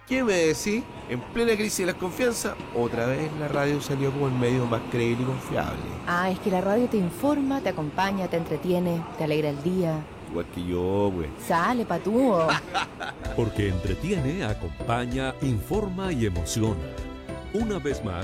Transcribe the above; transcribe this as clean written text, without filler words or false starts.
¿Qué me decís? En plena crisis de la confianza, otra vez la radio salió como el medio más creíble y confiable. Ah, es que la radio te informa, te acompaña, te entretiene, te alegra el día. Igual que yo, pues. Sale, patúo. Porque entretiene, acompaña, informa y emociona. Una vez más,